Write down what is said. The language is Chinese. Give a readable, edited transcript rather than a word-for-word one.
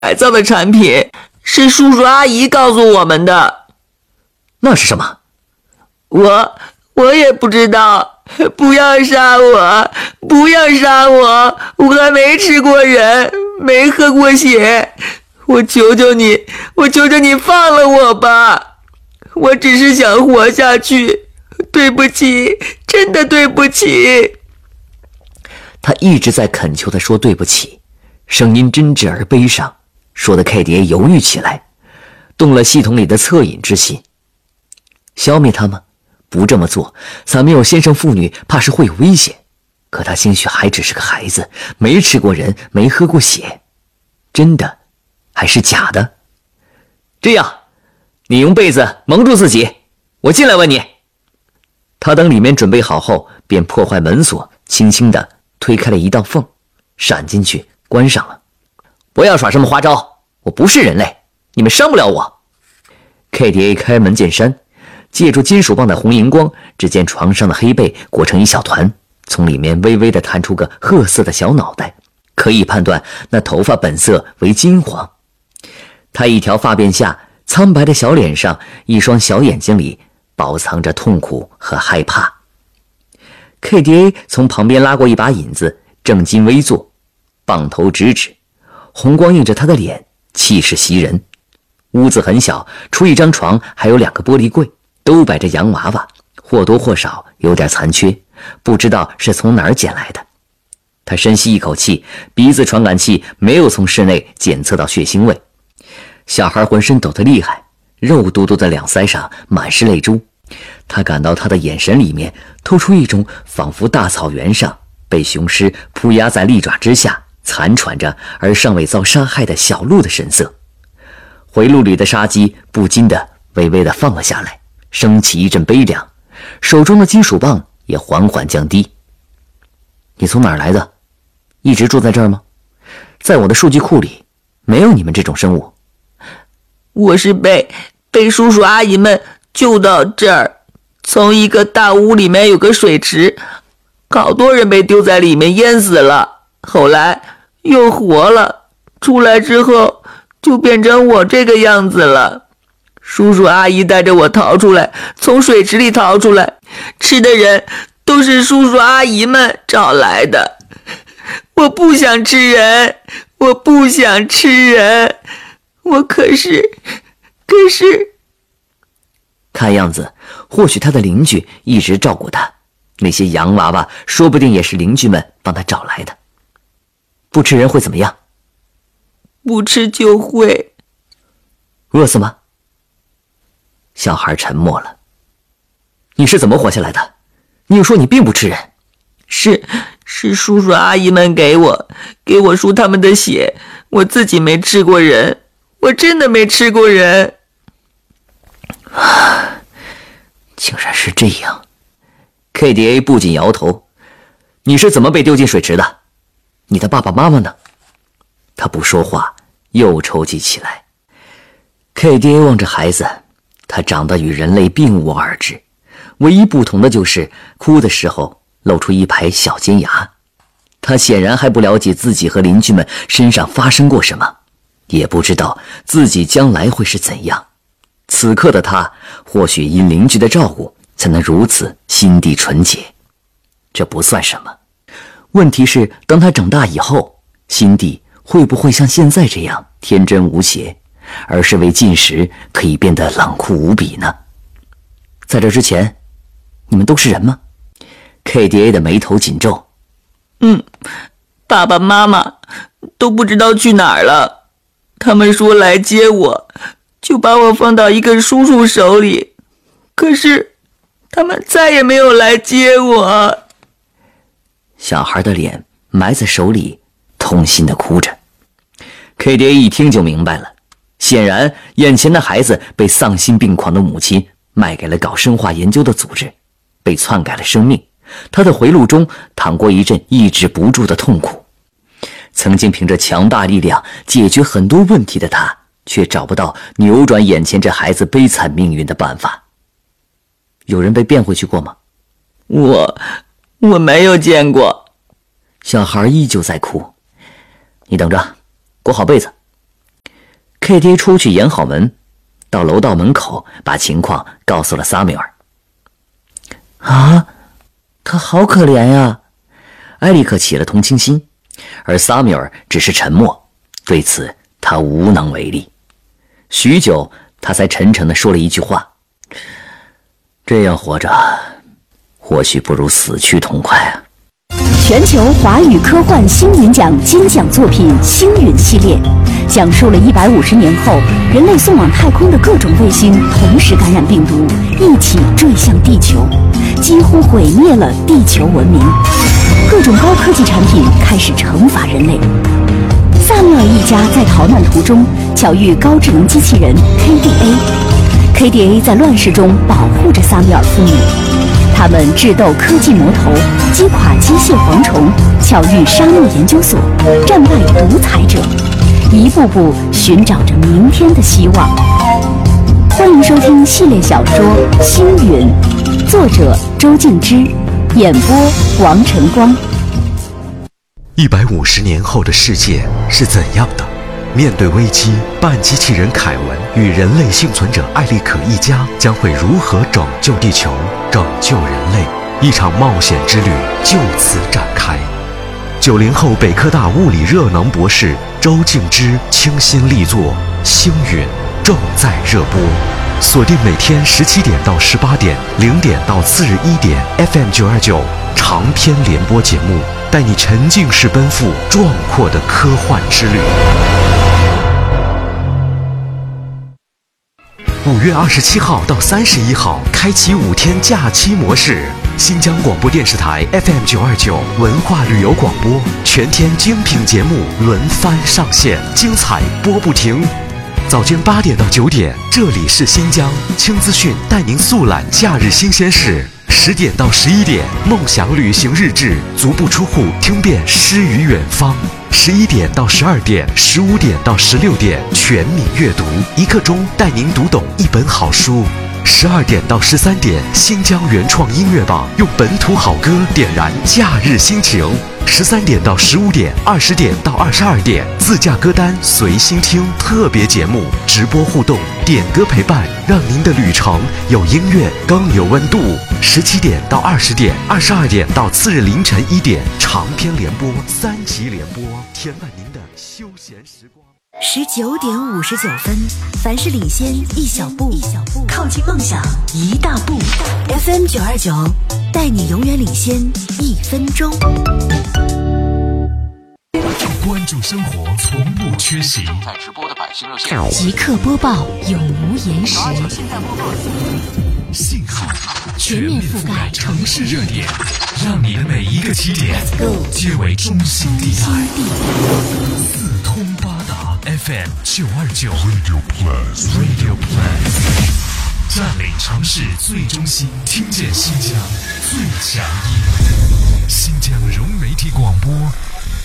改造的产品，是叔叔阿姨告诉我们的。 那是什么？ 我也不知道。不要杀我，不要杀我，我还没吃过人，没喝过血，我求求你，我求求你放了我吧，我只是想活下去，对不起，真的对不起。 他一直在恳求地说对不起，声音真挚而悲伤，说的 K 蝶犹豫起来，动了系统里的恻隐之心。消灭他吗？不这么做，萨缪尔先生父女怕是会有危险。可他兴许还只是个孩子，没吃过人，没喝过血。真的还是假的？这样，你用被子蒙住自己，我进来问你。他等里面准备好后，便破坏门锁，轻轻地推开了一道缝，闪进去，关上了。不要耍什么花招，我不是人类，你们伤不了我。KDA 开门见山，借助金属棒的红荧光，只见床上的黑被裹成一小团，从里面微微地探出个褐色的小脑袋，可以判断那头发本色为金黄。他一条发辫下，苍白的小脸上，一双小眼睛里饱藏着痛苦和害怕。KDA 从旁边拉过一把椅子，正襟危坐，棒头直指，红光映着他的脸，气势袭人。屋子很小，除一张床，还有2个玻璃柜，都摆着洋娃娃，或多或少有点残缺，不知道是从哪儿捡来的。他深吸一口气，鼻子传感器没有从室内检测到血腥味。小孩浑身抖得厉害，肉嘟嘟的两腮上满是泪珠。他感到他的眼神里面透出一种仿佛大草原上被雄狮扑压在利爪之下残喘着而尚未遭杀害的小鹿的神色。回路里的杀机不禁地微微地放了下来，升起一阵悲凉，手中的金属棒也缓缓降低。你从哪儿来的？一直住在这儿吗？在我的数据库里没有你们这种生物。 我是被叔叔阿姨们救到这儿，从一个大屋里面有个水池，好多人被丢在里面淹死了，后来又活了，出来之后就变成我这个样子了。叔叔阿姨带着我逃出来，从水池里逃出来，吃的人都是叔叔阿姨们找来的。我不想吃人，我不想吃人，我可是看样子或许他的邻居一直照顾他，那些洋娃娃说不定也是邻居们帮他找来的。不吃人会怎么样？ 不吃就会饿死吗？小孩沉默了。你是怎么活下来的？你又说你并不吃人。 是叔叔阿姨们给我输他们的血，我自己没吃过人，我真的没吃过人。 竟然是这样。 KDA 不仅摇头。你是怎么被丢进水池的？你的爸爸妈妈呢？他不说话，又抽泣起来。KDA 望着孩子，他长得与人类并无二致，唯一不同的就是哭的时候露出一排小尖牙。他显然还不了解自己和邻居们身上发生过什么，也不知道自己将来会是怎样。此刻的他或许因邻居的照顾才能如此心地纯洁，这不算什么。问题是当他长大以后，心地会不会像现在这样天真无邪，而是为进食可以变得冷酷无比呢？在这之前，你们都是人吗？ KDA 的眉头紧皱。 爸爸妈妈都不知道去哪儿了，他们说来接我，就把我放到一个叔叔手里，可是他们再也没有来接我。 小孩的脸埋在手里，痛心地哭着。KDA 一听就明白了，显然眼前的孩子被丧心病狂的母亲卖给了搞生化研究的组织，被篡改了生命。他的回路中淌过一阵抑制不住的痛苦。曾经凭着强大力量解决很多问题的他，却找不到扭转眼前这孩子悲惨命运的办法。有人被变回去过吗？ 我没有见过。 小孩依旧在哭。你等着，裹好被子， KTA 出去掩好门，到楼道门口把情况告诉了萨米尔。 啊，他好可怜呀！ 埃里克起了同情心，而萨米尔只是沉默，对此他无能为力。许久，他才沉沉地说了一句话：这样活着，或许不如死去痛快啊。 全球华语科幻星云奖金奖作品《星云》系列，讲述了150年后人类送往太空的各种卫星同时感染病毒，一起坠向地球，几乎毁灭了地球文明。各种高科技产品开始惩罚人类。萨缪尔一家在逃难途中巧遇高智能机器人 KDA 在乱世中保护着萨缪尔父女。他们智斗科技魔头，击垮机械蝗虫，巧遇沙漠研究所，战败独裁者，一步步寻找着明天的希望。欢迎收听系列小说《星云》，作者周静之，演播王晨光。 150年后的世界是怎样的？面对危机，半机器人凯文与人类幸存者艾利可一家将会如何拯救地球、拯救人类？一场冒险之旅就此展开。90后北科大物理热能博士周静之倾心力作《星云》正在热播，锁定每天17点到18点，0点到次日1点 FM929长篇联播节目，带你沉浸式奔赴壮阔的科幻之旅。5月27号到31号，开启5天假期模式。新疆广播电视台 FM929文化旅游广播，全天精品节目轮番上线，精彩播不停。早间8点到9点，这里是新疆轻资讯，带您速览假日新鲜事。10点到11点，梦想旅行日志，足不出户听遍诗与远方。11点到12点，15点到16点，全民阅读，1刻钟带您读懂一本好书。12点到13点，新疆原创音乐榜，用本土好歌点燃假日心情。13点到15点，20点到22点，自驾歌单随心听，特别节目，直播互动，点歌陪伴，让您的旅程有音乐更有温度。17点到20点，22点到次日凌晨1点，长篇联播3集联播，填满您的休闲时光。 19点59分，凡事领先一小步，靠近梦想一大步。FM929带你永远领先1分钟。 关注生活，从不缺席。 正在直播的百姓热线， 即刻播报，永无延时。 信号全面覆盖城市热点，让你的每一个起点皆为中心地带。四通八达 FM929 Radio Plus， 占领城市最中心，听见新疆最强音。新疆融媒体广播